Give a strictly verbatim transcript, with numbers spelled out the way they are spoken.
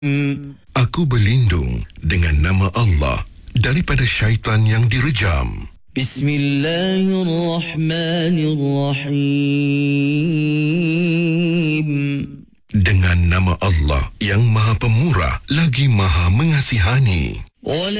Aku berlindung dengan nama Allah daripada syaitan yang direjam. Bismillahirrahmanirrahim. Dengan nama Allah yang Maha Pemurah lagi Maha Mengasihani.